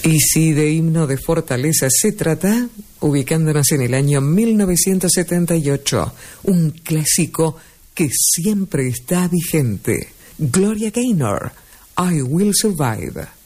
Y si de himno de fortaleza se trata, ubicándonos en el año 1978, un clásico que siempre está vigente. Gloria Gaynor, I Will Survive.